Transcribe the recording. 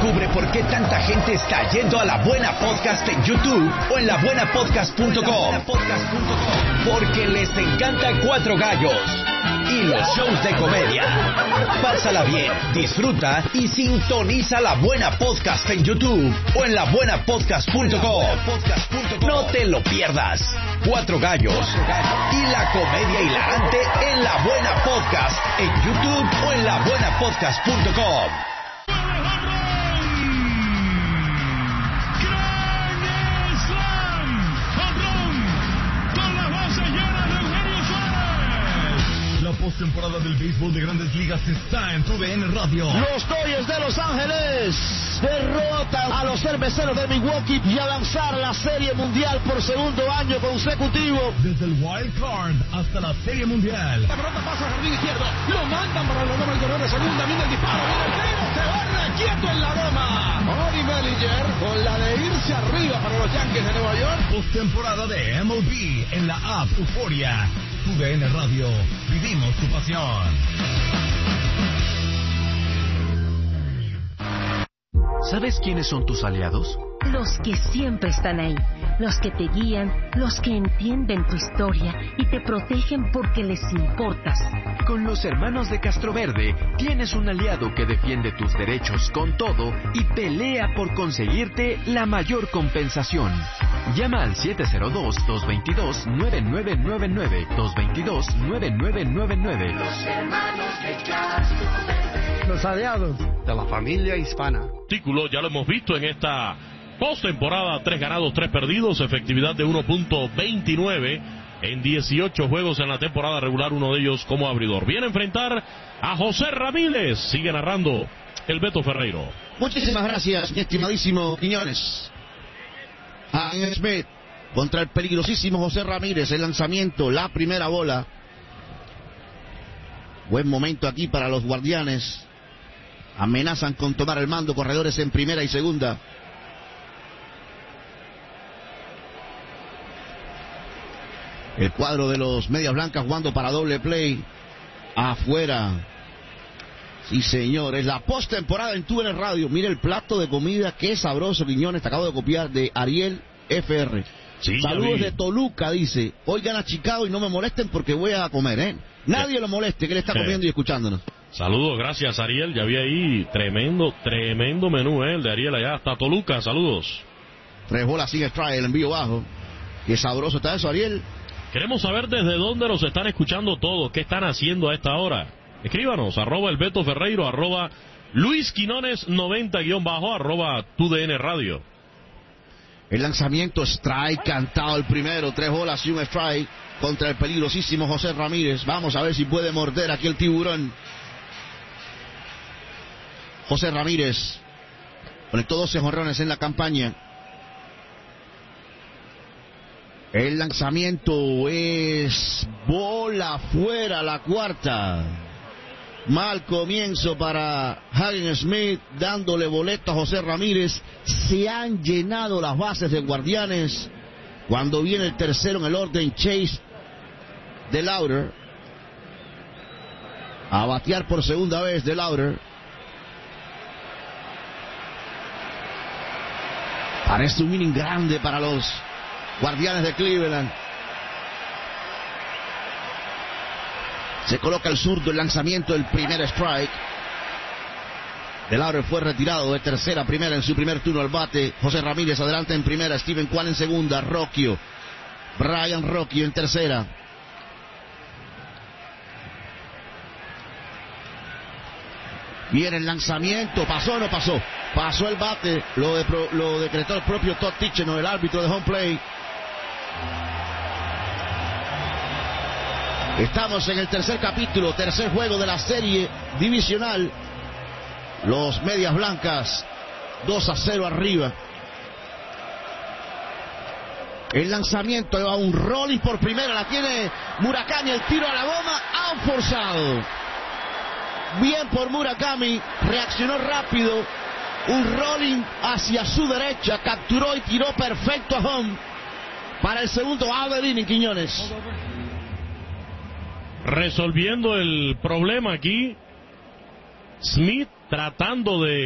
Descubre por qué tanta gente está yendo a La Buena Podcast en YouTube o en labuenapodcast.com. Porque les encanta Cuatro Gallos y los shows de comedia. Pásala bien, disfruta y sintoniza La Buena Podcast en YouTube o en labuenapodcast.com. No te lo pierdas. Cuatro Gallos y la comedia hilarante en La Buena Podcast en YouTube o en labuenapodcast.com. La postemporada del béisbol de Grandes Ligas está en TUDN Radio. Los Dodgers de Los Ángeles derrotan a los Cerveceros de Milwaukee y avanzar a la Serie Mundial por segundo año consecutivo. Desde el Wild Card hasta la Serie Mundial. La pelota pasa al jardín izquierdo, lo mandan para la loma del corredor de segunda, viene el disparo, viene el tiro, se va quieto en la loma. Cody Bellinger con la de irse arriba para los Yankees de Nueva York. Postemporada de MLB en la app Euforia. TUDN Radio, vivimos tu pasión. ¿Sabes quiénes son tus aliados? Los que siempre están ahí, los que te guían, los que entienden tu historia y te protegen porque les importas. Con los hermanos de Castroverde tienes un aliado que defiende tus derechos con todo y pelea por conseguirte la mayor compensación. Llama al 702-222-9999, 222-9999. Los hermanos de Castroverde. Los aliados de la familia hispana. Artículo, ya lo hemos visto en esta postemporada, 3 ganados, 3 perdidos, efectividad de 1.29 en 18 juegos en la temporada regular, uno de ellos como abridor. Viene a enfrentar a José Ramírez, sigue narrando el Beto Ferreiro. Muchísimas gracias, mi estimadísimo Quiñones. Hagen Smith contra el peligrosísimo José Ramírez, el lanzamiento, la primera bola. Buen momento aquí para los Guardianes. Amenazan con tomar el mando, corredores en primera y segunda. El cuadro de los Medias Blancas jugando para doble play. Afuera. Sí, señor, es la postemporada en TUDN Radio. Mire el plato de comida, qué sabroso, Quiñones. Te acabo de copiar de Ariel FR. Sí, saludos de Toluca, dice. Hoy gana Chicago y no me molesten porque voy a comer, ¿eh? Nadie lo moleste, que él está comiendo y escuchándonos. Saludos, gracias Ariel. Ya vi ahí tremendo menú, el de Ariel allá hasta Toluca. Saludos. 3 bolas sin strike, el envío bajo. Qué sabroso está eso, Ariel. Queremos saber desde dónde nos están escuchando todos, qué están haciendo a esta hora. Escríbanos, @ el Beto Ferreiro, @ Luis Quinones 90 _ TUDN Radio. El lanzamiento, strike, cantado el primero, 3 bolas y un strike contra el peligrosísimo José Ramírez. Vamos a ver si puede morder aquí el tiburón. José Ramírez conectó 12 jonrones en la campaña. El lanzamiento es bola fuera, la cuarta. Mal comienzo para Hagen Smith, dándole boleto a José Ramírez. Se han llenado las bases de Guardianes. Cuando viene el tercero en el orden, Chase DeLauder. A batear por segunda vez DeLauder. Parece un inning grande para los Guardianes de Cleveland. Se coloca el zurdo, el lanzamiento, el primer strike. DeLauder fue retirado de tercera a primera en su primer turno al bate. José Ramírez adelante en primera, Steven Kwan en segunda, Rocchio, Brian Rocchio en tercera. Viene el lanzamiento, pasó o no pasó. Pasó el bate, lo decretó el propio Todd Tichenor, el árbitro de home play. Estamos en el tercer capítulo, tercer juego de la serie divisional. Los Medias Blancas 2-0 arriba. El lanzamiento va un rolling por primera, la tiene Murakami, el tiro a la goma, han forzado. Bien por Murakami, reaccionó rápido, un rolling hacia su derecha, capturó y tiró perfecto a home para el segundo out del inning, Quiñones. Resolviendo el problema aquí, Smith tratando de